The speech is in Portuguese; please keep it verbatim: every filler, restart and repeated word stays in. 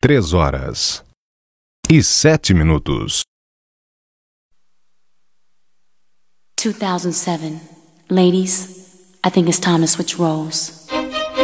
Três horas e sete minutos. two thousand seven. Ladies, I think it's time to switch roles.